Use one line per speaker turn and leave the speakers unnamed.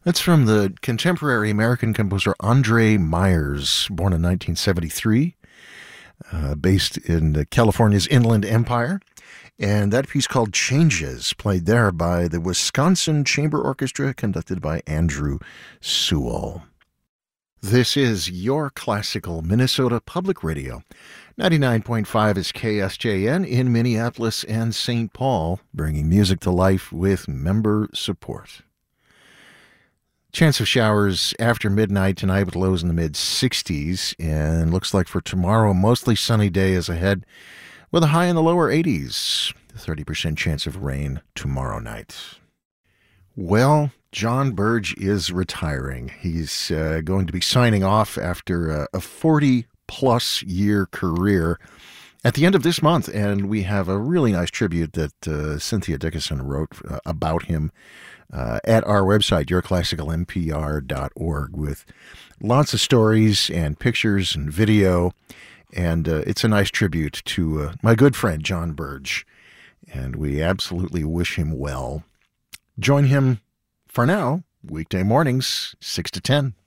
That's from the contemporary American composer Andre Myers, born in 1973, based in California's Inland Empire. And that piece called Changes, played there by the Wisconsin Chamber Orchestra, conducted by Andrew Sewell. This is your classical Minnesota Public Radio. 99.5 is KSJN in Minneapolis and St. Paul, bringing music to life with member support. Chance of showers after midnight tonight with lows in the mid-60s, and looks like for tomorrow, mostly sunny day is ahead with a high in the lower 80s. 30% chance of rain tomorrow night. Well, John Burge is retiring. He's going to be signing off after a 40-plus year career at the end of this month, and we have a really nice tribute that Cynthia Dickinson wrote about him at our website, yourclassicalmpr.org, with lots of stories and pictures and video, and it's a nice tribute to my good friend John Burge, and we absolutely wish him well. Join him for now, weekday mornings, 6 to 10.